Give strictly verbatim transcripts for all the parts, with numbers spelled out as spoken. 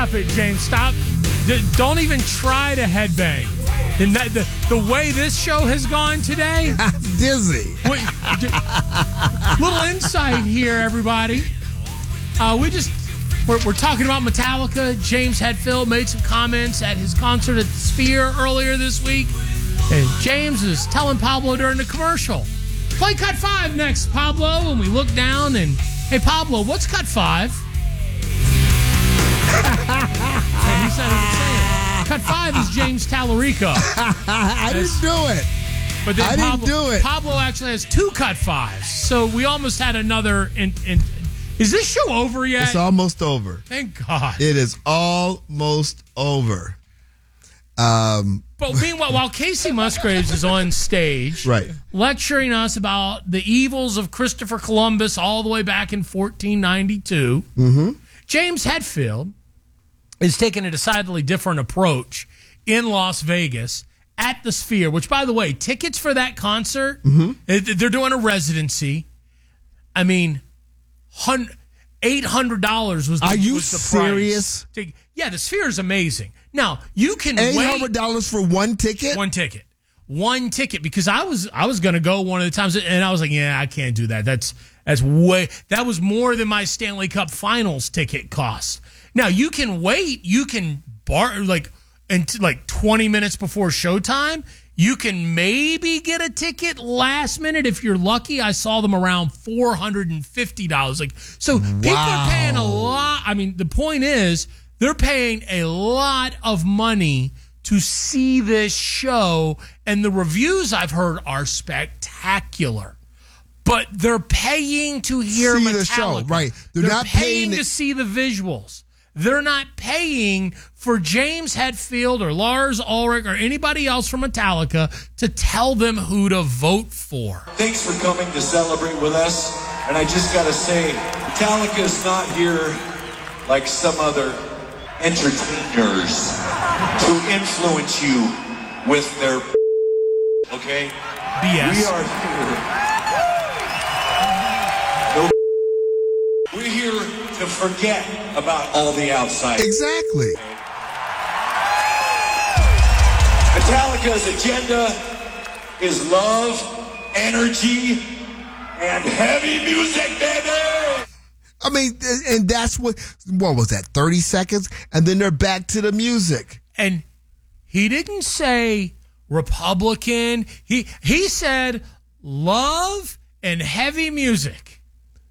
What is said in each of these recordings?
Stop it, James. Stop. D- don't even try to headbang. And that, the, the way this show has gone today. I'm dizzy. Wait, d- little insight here, everybody. Uh, we just, we're, we're talking about Metallica. James Hetfield made some comments at his concert at the Sphere earlier this week. And James is telling Pablo during the commercial, play cut five next, Pablo. And we look down and, hey, Pablo, what's cut five? And he said he would say it. Cut five is James Tallarico. I didn't do it. But then I Pablo, didn't do it. Pablo actually has two cut fives. So we almost had another. In, in, is this show over yet? It's almost over. Thank God. It is almost over. Um, but meanwhile, while Casey Musgraves is on stage, right, lecturing us about the evils of Christopher Columbus all the way back in fourteen ninety-two, mm-hmm. James Hetfield is taking a decidedly different approach in Las Vegas at the Sphere, which, by the way, tickets for that concert, mm-hmm. they're doing a residency. I mean, eight hundred dollars was the, Are you was the serious? price. Yeah, the Sphere is amazing. Now, you can eight hundred wait. dollars for one ticket? One ticket. One ticket, because I was I was going to go one of the times, and I was like, yeah, I can't do that. That's that's way that was more than my Stanley Cup Finals ticket cost. Now, you can wait. You can bar like until like twenty minutes before showtime. You can maybe get a ticket last minute if you're lucky. I saw them around four hundred fifty dollars. Like, so wow. People are paying a lot. I mean, the point is they're paying a lot of money to see this show, and the reviews I've heard are spectacular. But they're paying to hear see Metallica. The show, right? They're, they're not paying, paying to see the visuals. They're not paying for James Hetfield or Lars Ulrich or anybody else from Metallica to tell them who to vote for. Thanks for coming to celebrate with us. And I just got to say, Metallica is not here like some other entertainers to influence you with their okay? B S. We are here. No, we're here to forget about all the outside. Exactly. Metallica's agenda is love, energy, and heavy music, baby! I mean, and that's what, what was that, thirty seconds? And then they're back to the music. And he didn't say Republican. He he said love and heavy music.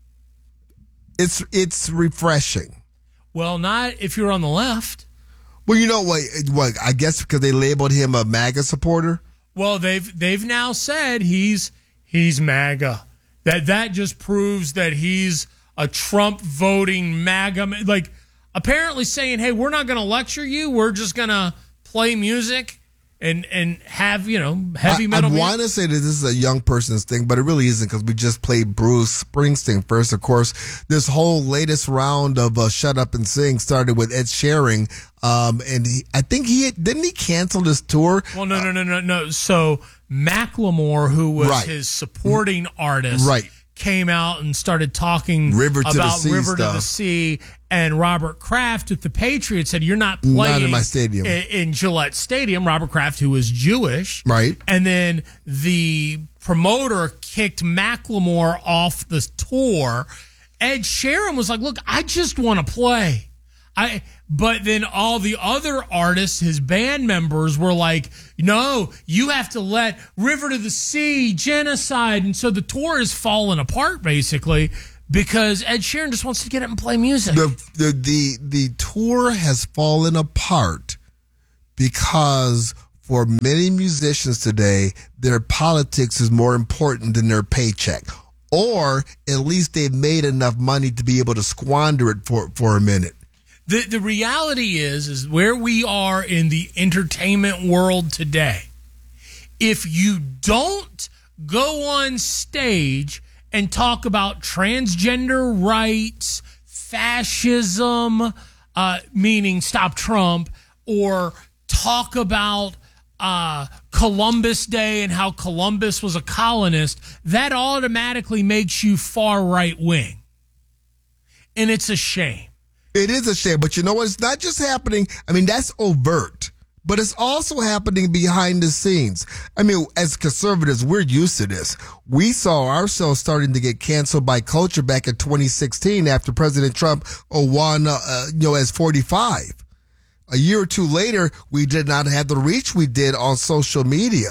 It's it's refreshing. Well, not if you're on the left. Well, you know what? What I guess because they labeled him a MAGA supporter. Well, they've they've now said he's he's MAGA. That that just proves that he's a Trump voting MAGA. Like apparently saying, "Hey, we're not going to lecture you. We're just going to play music and and have, you know, heavy metal." I, I want to say that this is a young person's thing, but it really isn't because we just played Bruce Springsteen first. Of course, this whole latest round of uh, Shut Up and Sing started with Ed Sheeran. Um, and he, I think he didn't he cancel his tour. Well, no, no, no, no, no. So Macklemore, who was right. his supporting artist, right. came out and started talking River to about the Sea River stuff. to the Sea. And Robert Kraft at the Patriots said, "You're not playing not in my stadium in, in Gillette Stadium." Robert Kraft, who was Jewish, right? And then the promoter kicked Macklemore off the tour. Ed Sheeran was like, "Look, I just want to play." I, but then all the other artists, his band members, were like, "No, you have to let River to the Sea, Genocide." And so the tour is falling apart, basically, because Ed Sheeran just wants to get up and play music. The, the, the, the tour has fallen apart because for many musicians today, their politics is more important than their paycheck. Or at least they've made enough money to be able to squander it for, for a minute. The the reality is, is where we are in the entertainment world today. If you don't go on stage and talk about transgender rights, fascism, uh, meaning stop Trump, or talk about uh, Columbus Day and how Columbus was a colonist, that automatically makes you far right wing. And it's a shame. It is a shame, but you know what? It's not just happening. I mean, that's overt, but it's also happening behind the scenes. I mean, as conservatives, we're used to this. We saw ourselves starting to get canceled by culture back in twenty sixteen after President Trump won, uh, you know, as forty-five. A year or two later, we did not have the reach we did on social media.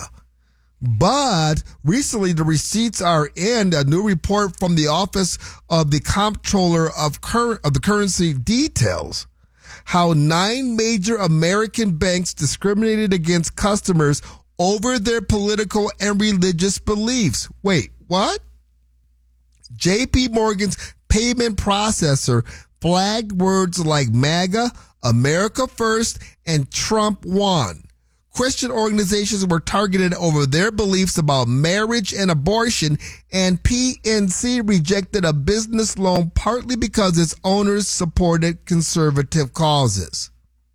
But recently, the receipts are in. A new report from the Office of the Comptroller of, Cur- of the Currency details how nine major American banks discriminated against customers over their political and religious beliefs. Wait, what? J P Morgan's payment processor flagged words like MAGA, America First, and Trump won. Christian organizations were targeted over their beliefs about marriage and abortion, and P N C rejected a business loan partly because its owners supported conservative causes.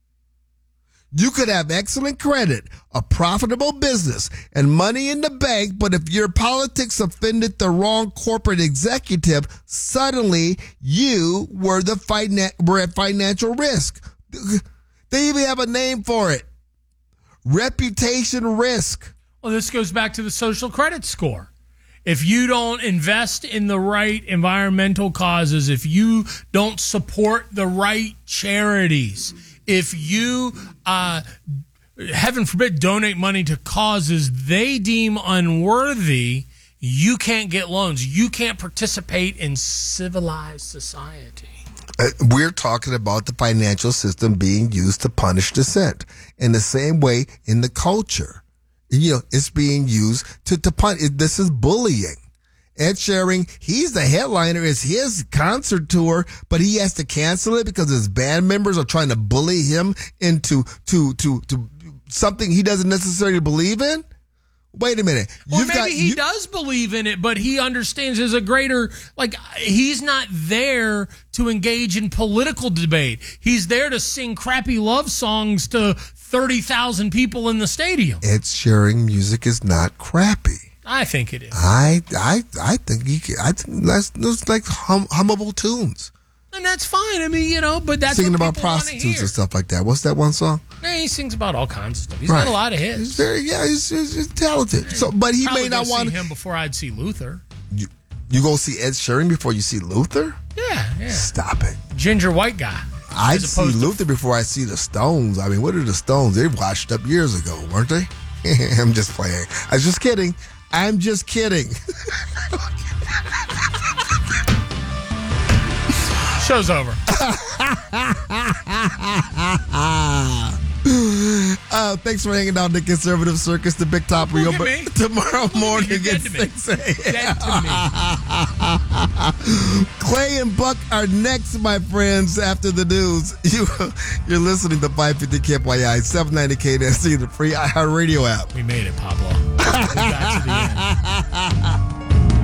You could have excellent credit, a profitable business, and money in the bank, but if your politics offended the wrong corporate executive, suddenly you were the finan- were at financial risk. They even have a name for it. Reputation risk. Well, this goes back to the social credit score. If you don't invest in the right environmental causes, if you don't support the right charities, if you, uh, heaven forbid, donate money to causes they deem unworthy, you can't get loans. You can't participate in civilized society. We're talking about the financial system being used to punish dissent. In the same way, in the culture, you know, it's being used to, to punish. This is bullying. Ed Sheeran, he's the headliner. It's his concert tour, but he has to cancel it because his band members are trying to bully him into to to to something he doesn't necessarily believe in. Wait a minute. Well, You've maybe got, he you, does believe in it, but he understands there's a greater, like, he's not there to engage in political debate. He's there to sing crappy love songs to thirty thousand people in the stadium. Ed Sheeran music is not crappy. I think it is. I I I think he can, I think that's, that's like hum, hummable tunes. And that's fine. I mean, you know, but that's singing what about people wanna prostitutes hear. and stuff like that. What's that one song? Yeah, he sings about all kinds of stuff. He's Right. got a lot of He's hits. very yeah. He's, he's, he's talented. So, but he Probably may go not see want him before I'd see Luther. You, you go see Ed Sheeran before you see Luther? Yeah, yeah. Stop it. Ginger white guy. I'd As see opposed to- Luther before I see the Stones. I mean, what are the Stones? They washed up years ago, weren't they? I'm just playing. I was just kidding. I'm just kidding. Show's over. Uh, thanks for hanging out in the Conservative Circus, the Big Top Rio. Look at me. Tomorrow morning You're dead at to me. six a.m. Dead to me. Clay and Buck are next, my friends, after the news. You, you're listening to five fifty K P Y I, seven ninety K N C, the free iHeartRadio app. We made it, Pablo. We're back to the end.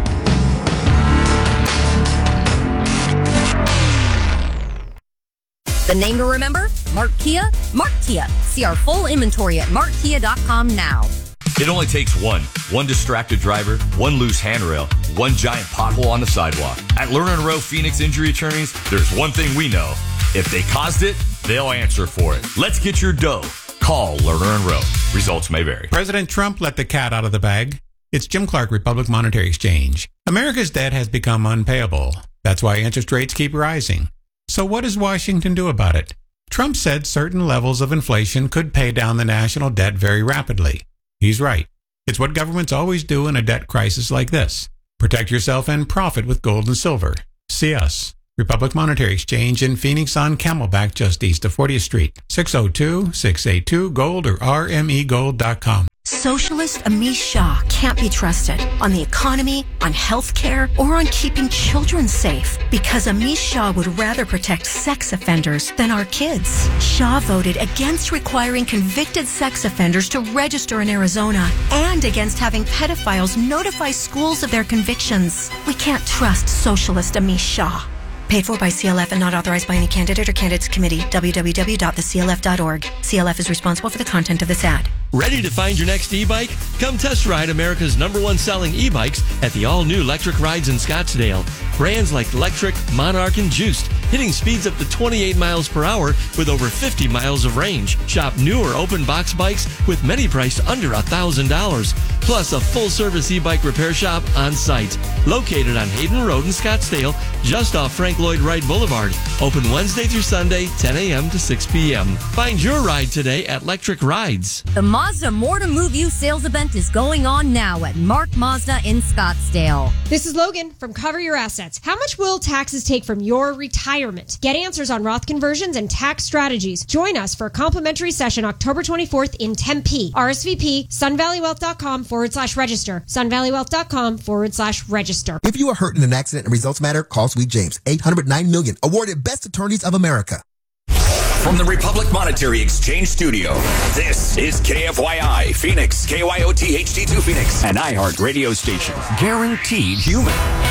The name to remember? Mark Kia? Mark Kia. See our full inventory at mark kia dot com now. It only takes one. One distracted driver, one loose handrail, one giant pothole on the sidewalk. At Lerner and Rowe Phoenix Injury Attorneys, there's one thing we know. If they caused it, they'll answer for it. Let's get your dough. Call Lerner and Rowe. Results may vary. President Trump let the cat out of the bag. It's Jim Clark, Republic Monetary Exchange. America's debt has become unpayable. That's why interest rates keep rising. So what does Washington do about it? Trump said certain levels of inflation could pay down the national debt very rapidly. He's right. It's what governments always do in a debt crisis like this. Protect yourself and profit with gold and silver. See us. Republic Monetary Exchange in Phoenix on Camelback, just east of fortieth Street. six oh two, six eight two, gold or r m e gold dot com. Socialist Amish Shah can't be trusted on the economy, on health care, or on keeping children safe because Amish Shah would rather protect sex offenders than our kids. Shah voted against requiring convicted sex offenders to register in Arizona and against having pedophiles notify schools of their convictions. We can't trust Socialist Amish Shah. Paid for by C L F and not authorized by any candidate or candidates committee. w w w dot the c l f dot org. C L F is responsible for the content of this ad. Ready to find your next e-bike? Come test ride America's number one selling e-bikes at the all-new Electric Rides in Scottsdale. Brands like Electric, Monarch, and Juiced, hitting speeds up to twenty-eight miles per hour with over fifty miles of range. Shop new or open box bikes with many priced under one thousand dollars. Plus a full-service e-bike repair shop on site. Located on Hayden Road in Scottsdale, just off Frank Lloyd Wright Boulevard. Open Wednesday through Sunday, ten a.m. to six p.m. Find your ride today at Electric Rides. The Mazda More to Move You sales event is going on now at Mark Mazda in Scottsdale. This is Logan from Cover Your Assets. How much will taxes take from your retirement? Get answers on Roth conversions and tax strategies. Join us for a complimentary session October twenty-fourth in Tempe. R S V P, sunvalleywealth.com forward slash register. sunvalleywealth.com forward slash register. If you are hurt in an accident and results matter, call Sweet James. eight hundred nine million, awarded Best Attorneys of America. From the Republic Monetary Exchange Studio, this is K F Y I Phoenix, K Y O T H D two Phoenix, an iHeart radio station. Guaranteed human.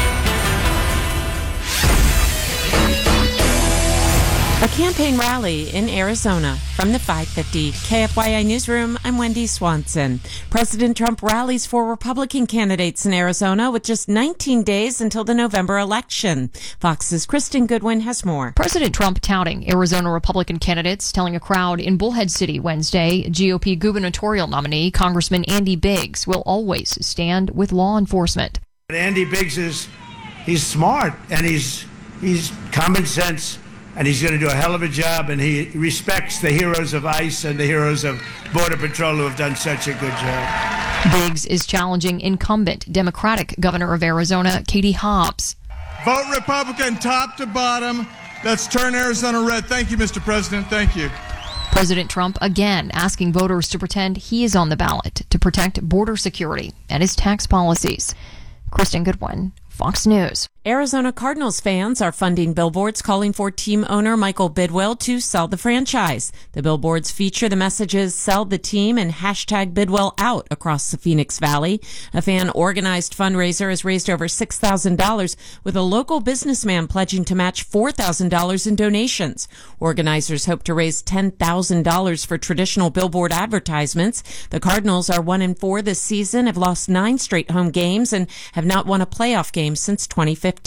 A campaign rally in Arizona. From the five fifty K F Y I Newsroom, I'm Wendy Swanson. President Trump rallies for Republican candidates in Arizona with just nineteen days until the November election. Fox's Kristen Goodwin has more. President Trump touting Arizona Republican candidates, telling a crowd in Bullhead City Wednesday, G O P gubernatorial nominee Congressman Andy Biggs will always stand with law enforcement. Andy Biggs is, he's smart and he's, he's common sense. And he's going to do a hell of a job, and he respects the heroes of ICE and the heroes of Border Patrol who have done such a good job. Biggs is challenging incumbent Democratic governor of Arizona, Katie Hobbs. Vote Republican top to bottom. Let's turn Arizona red. Thank you, Mister President. Thank you. President Trump again asking voters to pretend he is on the ballot to protect border security and his tax policies. Kristen Goodwin, Fox News. Arizona Cardinals fans are funding billboards calling for team owner Michael Bidwell to sell the franchise. The billboards feature the messages "Sell the team" and hashtag Bidwell out across the Phoenix Valley. A fan-organized fundraiser has raised over six thousand dollars, with a local businessman pledging to match four thousand dollars in donations. Organizers hope to raise ten thousand dollars for traditional billboard advertisements. The Cardinals are one and four this season, have lost nine straight home games, and have not won a playoff game since twenty fifteen.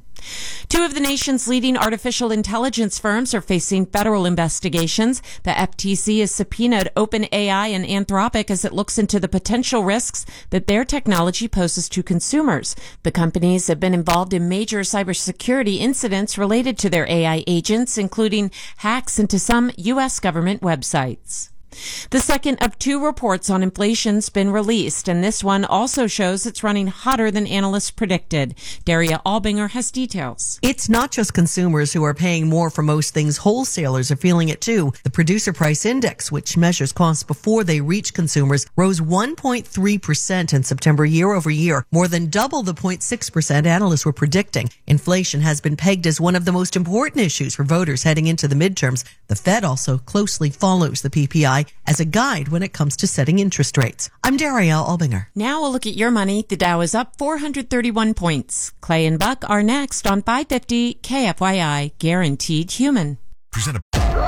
Two of the nation's leading artificial intelligence firms are facing federal investigations. The F T C has subpoenaed OpenAI and Anthropic as it looks into the potential risks that their technology poses to consumers. The companies have been involved in major cybersecurity incidents related to their A I agents, including hacks into some U S government websites. The second of two reports on inflation's been released, and this one also shows it's running hotter than analysts predicted. Daria Albinger has details. It's not just consumers who are paying more for most things. Wholesalers are feeling it too. The Producer Price Index, which measures costs before they reach consumers, rose one point three percent in September year over year, more than double the zero point six percent analysts were predicting. Inflation has been pegged as one of the most important issues for voters heading into the midterms. The Fed also closely follows the P P I as a guide when it comes to setting interest rates. I'm Darielle Albinger. Now we'll look at your money. The Dow is up four hundred thirty-one points. Clay and Buck are next on five fifty K F Y I, Guaranteed Human. Presented.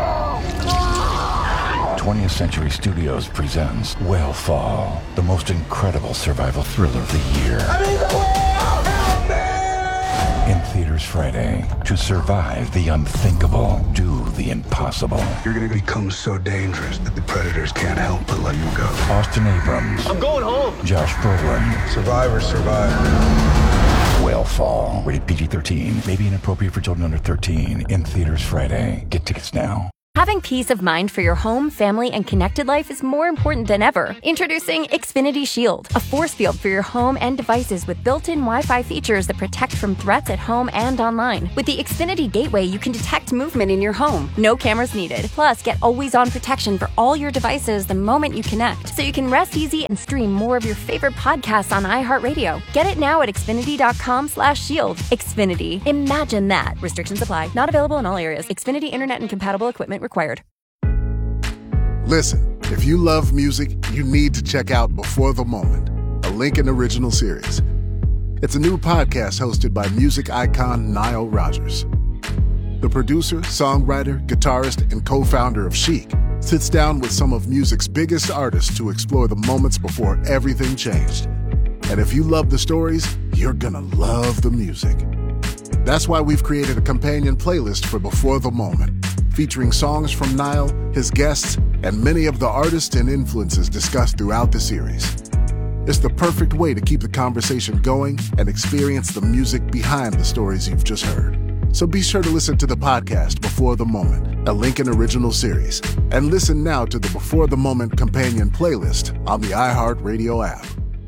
twentieth Century Studios presents Whale Fall, the most incredible survival thriller of the year. I mean, the whale! Help me! In theaters Friday. To survive the unthinkable, do the impossible. You're going to become so dangerous that the predators can't help but let you go. Austin Abrams. I'm going home. Josh Brolin. Survivors survive. Whale Fall. Rated P G thirteen. May be inappropriate for children under thirteen. In theaters Friday. Get tickets now. Having peace of mind for your home, family, and connected life is more important than ever. Introducing Xfinity Shield, a force field for your home and devices with built-in Wi-Fi features that protect from threats at home and online. With the Xfinity Gateway, you can detect movement in your home. No cameras needed. Plus, get always-on protection for all your devices the moment you connect, so you can rest easy and stream more of your favorite podcasts on iHeartRadio. Get it now at Xfinity.com slash shield. Xfinity. Imagine that. Restrictions apply. Not available in all areas. Xfinity Internet and compatible equipment required. Listen, if you love music, you need to check out Before the Moment, a Lincoln original series. It's a new podcast hosted by music icon Nile Rodgers. The producer, songwriter, guitarist, and co-founder of Chic sits down with some of music's biggest artists to explore the moments before everything changed. And if you love the stories, you're gonna love the music. That's why we've created a companion playlist for Before the Moment, featuring songs from Nile, his guests, and many of the artists and influences discussed throughout the series. It's the perfect way to keep the conversation going and experience the music behind the stories you've just heard. So be sure to listen to the podcast Before the Moment, a Lincoln original series, and listen now to the Before the Moment companion playlist on the iHeartRadio app.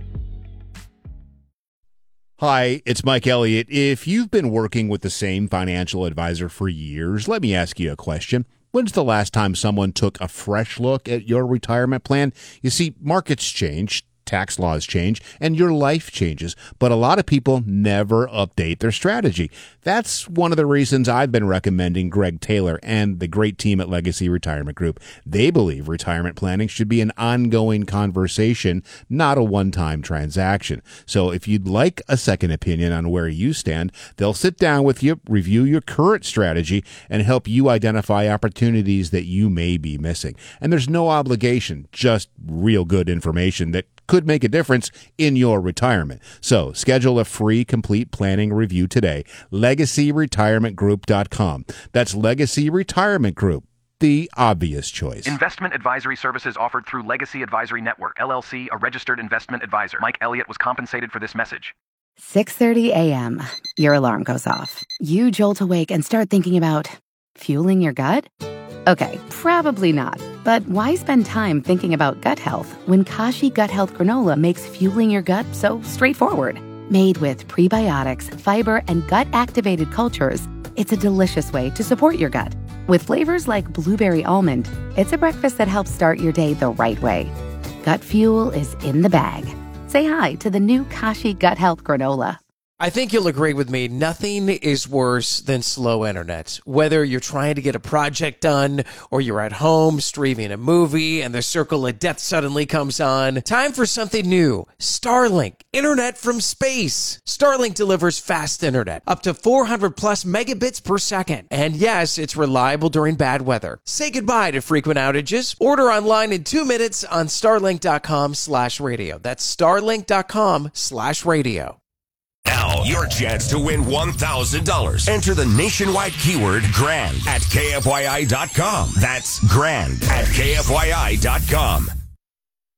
Hi, it's Mike Elliott. If you've been working with the same financial advisor for years, let me ask you a question. When's the last time someone took a fresh look at your retirement plan? You see, markets change, tax laws change, and your life changes, but a lot of people never update their strategy. That's one of the reasons I've been recommending Greg Taylor and the great team at Legacy Retirement Group. They believe retirement planning should be an ongoing conversation, not a one-time transaction. So if you'd like a second opinion on where you stand, they'll sit down with you, review your current strategy, and help you identify opportunities that you may be missing. And there's no obligation, just real good information that could make a difference in your retirement. So schedule a free complete planning review today. legacy retirement group dot com. That's Legacy Retirement Group, the obvious choice. Investment advisory services offered through Legacy Advisory Network, L L C, a registered investment advisor. Mike Elliott was compensated for this message. six thirty a.m. Your alarm goes off. You jolt awake and start thinking about fueling your gut? Okay, probably not. But why spend time thinking about gut health when Kashi Gut Health Granola makes fueling your gut so straightforward? Made with prebiotics, fiber, and gut-activated cultures, it's a delicious way to support your gut. With flavors like blueberry almond, it's a breakfast that helps start your day the right way. Gut fuel is in the bag. Say hi to the new Kashi Gut Health Granola. I think you'll agree with me, nothing is worse than slow internet. Whether you're trying to get a project done or you're at home streaming a movie and the circle of death suddenly comes on, time for something new. Starlink, internet from space. Starlink delivers fast internet, up to four hundred plus megabits per second. And yes, it's reliable during bad weather. Say goodbye to frequent outages. Order online in two minutes on starlink.com slash radio. That's starlink.com slash radio. Now, your chance to win one thousand dollars. Enter the nationwide keyword GRAND at K F Y I dot com. That's GRAND at K F Y I dot com.